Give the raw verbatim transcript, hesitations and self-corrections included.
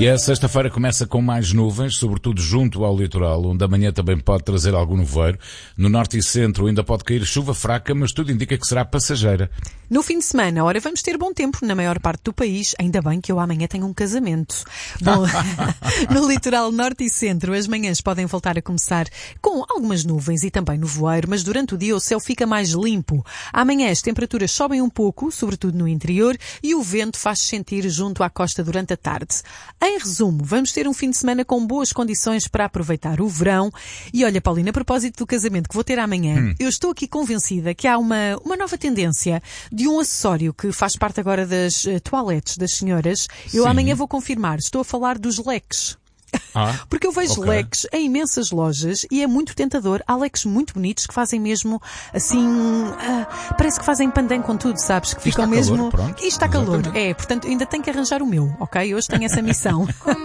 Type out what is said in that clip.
E a sexta-feira começa com mais nuvens, sobretudo junto ao litoral, onde amanhã também pode trazer algum nevoeiro. No norte e centro ainda pode cair chuva fraca, mas tudo indica que será passageira. No fim de semana, ora, vamos ter bom tempo na maior parte do país. Ainda bem que eu amanhã tenho um casamento. Bom, no litoral norte e centro, as manhãs podem voltar a começar com algumas nuvens e também nevoeiro, mas durante o dia o céu fica mais limpo. Amanhã as temperaturas sobem um pouco, sobretudo no interior, e o vento faz-se sentir junto à costa durante a tarde. Em resumo, vamos ter um fim de semana com boas condições para aproveitar o verão. E olha, Paulina, a propósito do casamento que vou ter amanhã, hum. eu estou aqui convencida que há uma, uma nova tendência de um acessório que faz parte agora das uh, toaletes das senhoras. Eu Sim. amanhã vou confirmar. Estou a falar dos leques. Ah, Porque eu vejo okay. leques em imensas lojas e é muito tentador. Há leques muito bonitos que fazem mesmo assim, uh, parece que fazem pandan com tudo, sabes? Que ficam está mesmo... Calor, pronto. E está calor. Exatamente. É, portanto ainda tenho que arranjar o meu, ok? Hoje tenho essa missão.